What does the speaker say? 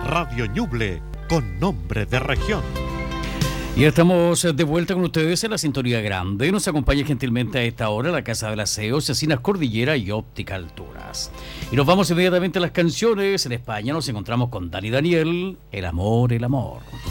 Radio Ñuble, con nombre de región. Y estamos de vuelta con ustedes en la sintonía grande. Nos acompaña gentilmente a esta hora la Casa del Aseo, Cecinas Cordillera y Óptica Alturas. Y nos vamos inmediatamente a las canciones. En España nos encontramos con Dani Daniel, El amor, el amor.